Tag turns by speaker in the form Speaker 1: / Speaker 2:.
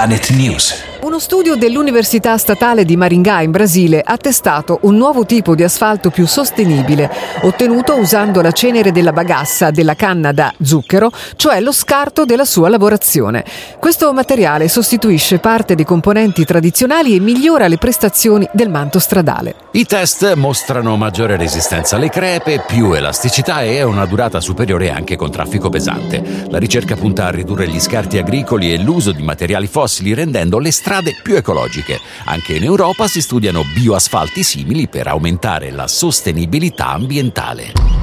Speaker 1: Planet News.
Speaker 2: Uno studio dell'Università Statale di Maringá in Brasile ha testato un nuovo tipo di asfalto più sostenibile, ottenuto usando la cenere della bagassa della canna da zucchero, cioè lo scarto della sua lavorazione. Questo materiale sostituisce parte dei componenti tradizionali e migliora le prestazioni del manto stradale.
Speaker 3: I test mostrano maggiore resistenza alle crepe, più elasticità e una durata superiore anche con traffico pesante. La ricerca punta a ridurre gli scarti agricoli e l'uso di materiali fossili, rendendo le strade più ecologiche. Anche in Europa si studiano bioasfalti simili per aumentare la sostenibilità ambientale.